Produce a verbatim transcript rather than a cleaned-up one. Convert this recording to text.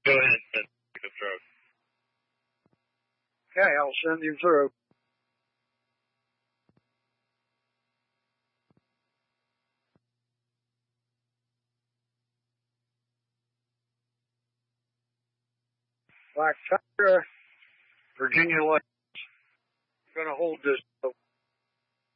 Go ahead and take a throw. Okay, I'll send him through. Black Tiger, Virginia Lake. Going to hold this